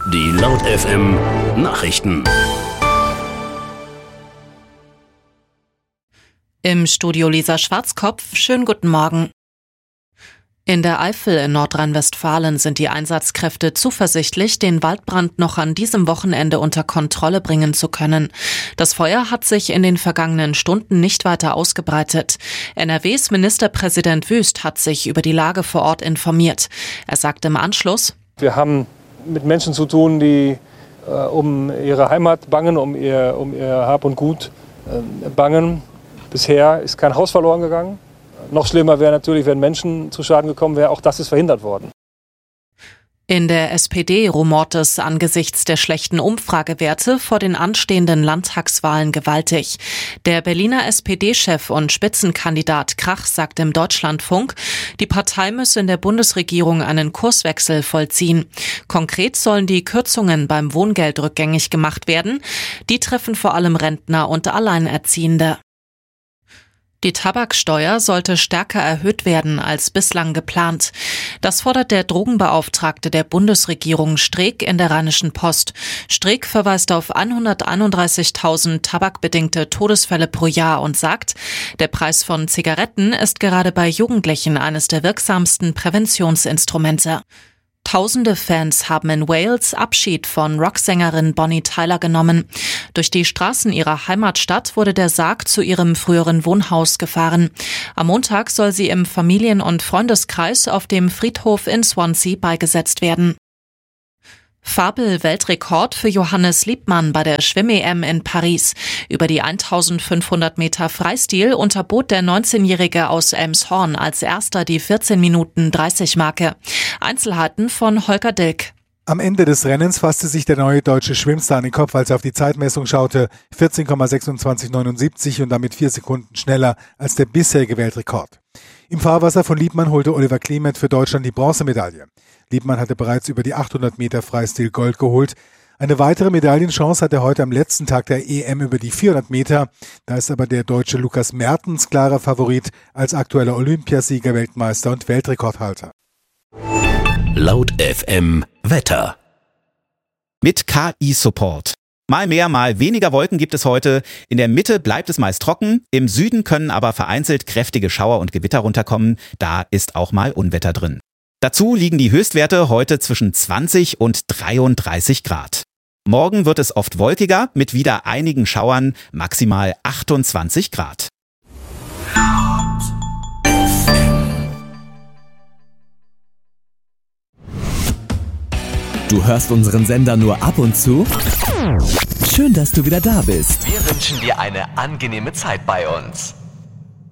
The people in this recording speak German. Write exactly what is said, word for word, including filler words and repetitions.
Die Laut F M Nachrichten. Im Studio Lisa Schwarzkopf, schönen guten Morgen. In der Eifel in Nordrhein-Westfalen sind die Einsatzkräfte zuversichtlich, den Waldbrand noch an diesem Wochenende unter Kontrolle bringen zu können. Das Feuer hat sich in den vergangenen Stunden nicht weiter ausgebreitet. N R Ws Ministerpräsident Wüst hat sich über die Lage vor Ort informiert. Er sagt im Anschluss: Wir haben mit Menschen zu tun, die äh, um ihre Heimat bangen, um ihr, um ihr Hab und Gut äh, bangen. Bisher ist kein Haus verloren gegangen. Noch schlimmer wäre natürlich, wenn Menschen zu Schaden gekommen wären. Auch das ist verhindert worden. In der S P D rumort es angesichts der schlechten Umfragewerte vor den anstehenden Landtagswahlen gewaltig. Der Berliner S P D-Chef und Spitzenkandidat Krach sagt im Deutschlandfunk, die Partei müsse in der Bundesregierung einen Kurswechsel vollziehen. Konkret sollen die Kürzungen beim Wohngeld rückgängig gemacht werden. Die treffen vor allem Rentner und Alleinerziehende. Die Tabaksteuer sollte stärker erhöht werden als bislang geplant. Das fordert der Drogenbeauftragte der Bundesregierung Streeck in der Rheinischen Post. Streeck verweist auf hunderteinunddreißigtausend tabakbedingte Todesfälle pro Jahr und sagt, der Preis von Zigaretten ist gerade bei Jugendlichen eines der wirksamsten Präventionsinstrumente. Tausende Fans haben in Wales Abschied von Rocksängerin Bonnie Tyler genommen. Durch die Straßen ihrer Heimatstadt wurde der Sarg zu ihrem früheren Wohnhaus gefahren. Am Montag soll sie im Familien- und Freundeskreis auf dem Friedhof in Swansea beigesetzt werden. Fabel-Weltrekord für Johannes Liebmann bei der Schwimm-E M in Paris. Über die eintausendfünfhundert Meter Freistil unterbot der neunzehnjährige aus Elmshorn als erster die vierzehn Minuten dreißig Marke. Einzelheiten von Holger Dilk. Am Ende des Rennens fasste sich der neue deutsche Schwimmstar an den Kopf, als er auf die Zeitmessung schaute. vierzehn Komma sechsundzwanzig neunundsiebzig und damit vier Sekunden schneller als der bisherige Weltrekord. Im Fahrwasser von Liebmann holte Oliver Clement für Deutschland die Bronzemedaille. Liebmann hatte bereits über die achthundert Meter Freistil Gold geholt. Eine weitere Medaillenchance hat er heute am letzten Tag der E M über die vierhundert Meter. Da ist aber der Deutsche Lukas Mertens klarer Favorit als aktueller Olympiasieger, Weltmeister und Weltrekordhalter. Laut F M Wetter. Mit K I-Support. Mal mehr, mal weniger Wolken gibt es heute. In der Mitte bleibt es meist trocken. Im Süden können aber vereinzelt kräftige Schauer und Gewitter runterkommen. Da ist auch mal Unwetter drin. Dazu liegen die Höchstwerte heute zwischen zwanzig und dreiunddreißig Grad. Morgen wird es oft wolkiger mit wieder einigen Schauern, maximal achtundzwanzig Grad. Du hörst unseren Sender nur ab und zu? Schön, dass du wieder da bist. Wir wünschen dir eine angenehme Zeit bei uns.